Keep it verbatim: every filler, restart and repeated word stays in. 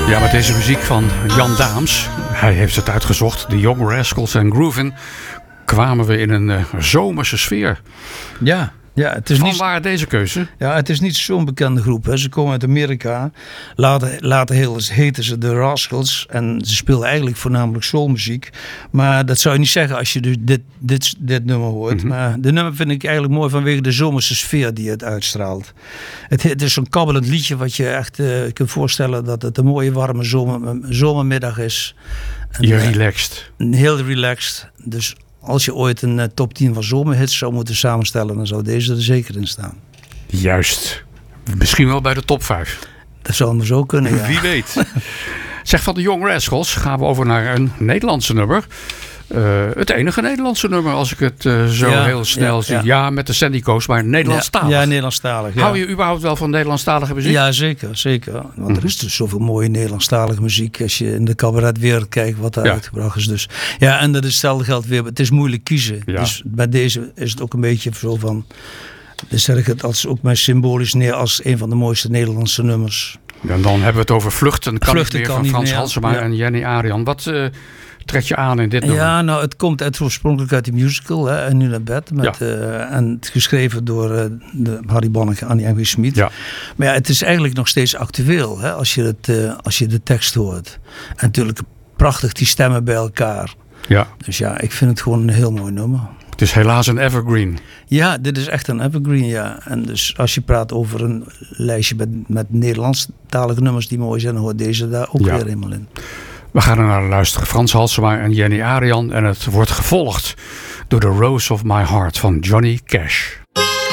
Ja, met deze muziek van Jan Daams, hij heeft het uitgezocht, de Young Rascals en Groovin, kwamen we in een uh, zomerse sfeer. Ja, ja, het is Van niet, waar deze keuze? ja, het is niet zo'n bekende groep. Hè. Ze komen uit Amerika. Later, later heel, heten ze de Rascals. En ze spelen eigenlijk voornamelijk soulmuziek. Maar dat zou je niet zeggen als je dus dit, dit, dit nummer hoort. Mm-hmm. Maar de nummer vind ik eigenlijk mooi vanwege de zomerse sfeer die het uitstraalt. Het, het is zo'n kabbelend liedje wat je echt uh, kunt voorstellen dat het een mooie warme zomer, zomermiddag is. En, Je uh, relaxed. Heel relaxed. Dus als je ooit een uh, top tien van zomerhits zou moeten samenstellen, dan zou deze er zeker in staan. Juist. Misschien wel bij de top vijf. Dat zou maar zo kunnen, ja. Wie weet. Zeg, van de Young Rascals gaan we over naar een Nederlandse nummer. Uh, het enige Nederlandse nummer, als ik het uh, zo Ja, heel snel ja, zie. ja. Ja, met de Sandy Coast, maar Nederlandstalig. Ja, ja, Nederlandstalig. Ja. Hou je überhaupt wel van Nederlandstalige muziek? Ja, zeker. zeker. Want mm-hmm. er is dus zoveel mooie Nederlandstalige muziek. Als je in de cabaretwereld kijkt wat er Ja. uitgebracht is. Dus. Ja, en dat is hetzelfde geldt weer. Het is moeilijk kiezen. Ja. Dus bij deze is het ook een beetje zo van... Dus zeg ik het als ook maar symbolisch neer als een van de mooiste Nederlandse nummers. En dan hebben we het over Vluchten kan Vluchten niet meer kan van niet Frans meer, Halsema ja. en Jenny Arian. Wat uh, trek je aan in dit nummer? Ja, nou, het komt uit, oorspronkelijk uit die musical, hè, En Nu naar bed. Met, Ja. uh, en het geschreven door uh, de Harry Bonneke en Annie M G Schmid. Ja. Maar ja, het is eigenlijk nog steeds actueel, hè, als, je het, uh, als je de tekst hoort. En natuurlijk prachtig die stemmen bij elkaar. Ja. Dus ja, ik vind het gewoon een heel mooi nummer. Het is helaas een evergreen. Ja, dit is echt een evergreen, ja. En dus als je praat over een lijstje met, met Nederlandstalige nummers die mooi zijn, dan hoort deze daar ook Ja. weer helemaal in. We gaan er naar luisteren. Frans Halsema en Jenny Arian. En het wordt gevolgd door The Rose of My Heart van Johnny Cash.